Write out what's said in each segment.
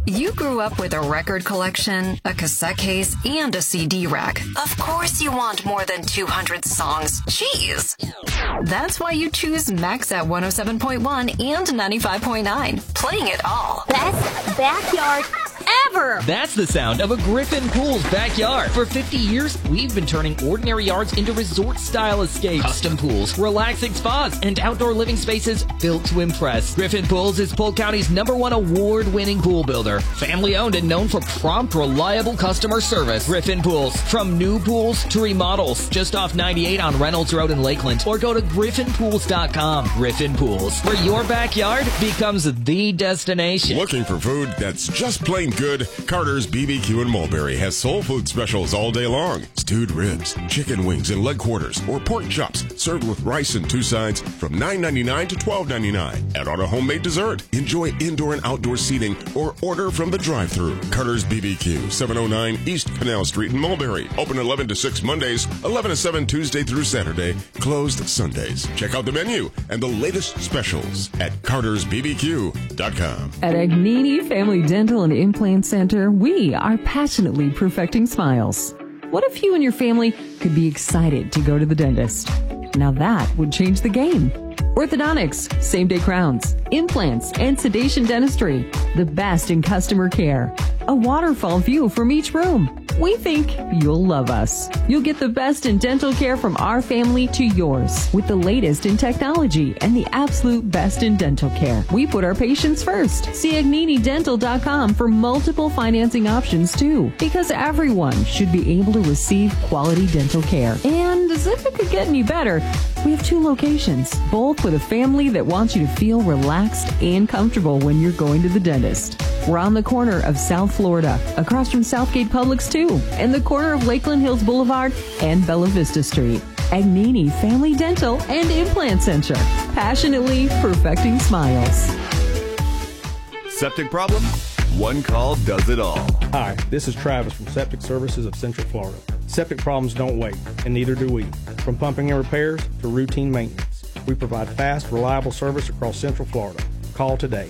You grew up with a record collection, a cassette case, and a CD rack. Of course you want more than 200 songs. Jeez! That's why you choose Max at 107.1 and 95.9. Playing it all. Best backyard ever! That's the sound of a Griffin Pool's backyard. For 50 years, we've been turning ordinary yards into resort-style escapes. Custom pools, relaxing spas, and outdoor living spaces built to impress. Griffin Pools is Polk County's #1 award-winning pool builder. Family-owned and known for prompt, reliable customer service. Griffin Pools. From new pools to remodels. Just off 98 on Reynolds Road in Lakeland. Or go to griffinpools.com. Griffin Pools, where your backyard becomes the destination. Looking for food that's just plain good? Carter's BBQ in Mulberry has soul food specials all day long. Stewed ribs, chicken wings and leg quarters, or pork chops served with rice and 2 sides from $9.99 to $12.99. Add on a homemade dessert. Enjoy indoor and outdoor seating or order from the drive-thru. Carter's BBQ, 709 East Canal Street in Mulberry. Open 11 to 6 Mondays, 11 to 7 Tuesday through Saturday. Closed Sundays. Check out the menu and the latest specials at cartersbbq.com. At Agnini Family Dental and Implant Center, we are passionately perfecting smiles. What if you and your family could be excited to go to the dentist? Now that would change the game. Orthodontics, same-day crowns, implants, and sedation dentistry. The best in customer care. A waterfall view from each room. We think you'll love us. You'll get the best in dental care from our family to yours with the latest in technology and the absolute best in dental care. We put our patients first. See AgniniDental.com for multiple financing options too, because everyone should be able to receive quality dental care. And as if it could get any better, we have 2 locations, both with a family that wants you to feel relaxed and comfortable when you're going to the dentist. We're on the corner of South Florida, across from Southgate Publix 2, and the corner of Lakeland Hills Boulevard and Bella Vista Street. Agnini Family Dental and Implant Center, passionately perfecting smiles. Septic problem? One call does it all. Hi, this is Travis from Septic Services of Central Florida. Septic problems don't wait, and neither do we. From pumping and repairs to routine maintenance, we provide fast, reliable service across Central Florida. Call today,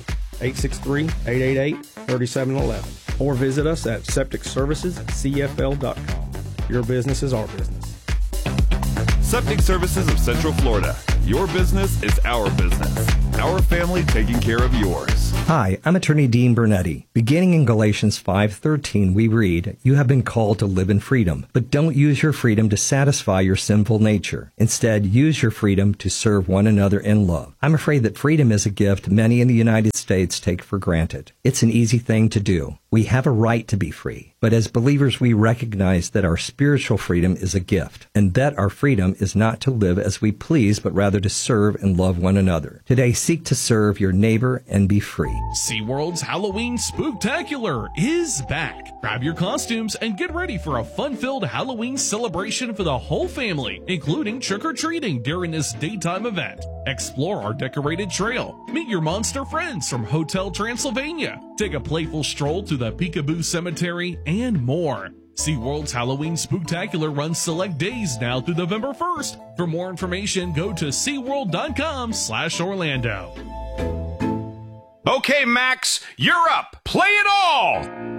863-888-3711, or visit us at septicservicescfl.com. Your business is our business. Septic Services of Central Florida. Your business is our business. Our family taking care of yours. Hi, I'm attorney Dean Bernetti. Beginning in Galatians 5:13, we read, "You have been called to live in freedom, but don't use your freedom to satisfy your sinful nature. Instead, use your freedom to serve one another in love." I'm afraid that freedom is a gift many in the United States take for granted. It's an easy thing to do. We have a right to be free. But as believers, we recognize that our spiritual freedom is a gift, and that our freedom is not to live as we please, but rather to serve and love one another. Today, seek to serve your neighbor and be free. SeaWorld's Halloween Spooktacular is back. Grab your costumes and get ready for a fun-filled Halloween celebration for the whole family, including trick-or-treating during this daytime event. Explore our decorated trail. Meet your monster friends from Hotel Transylvania. Take a playful stroll to the Peekaboo Cemetery and more. SeaWorld's Halloween Spooktacular runs select days now through November 1st. For more information, go to SeaWorld.com/Orlando. Okay, Max, you're up. Play it all!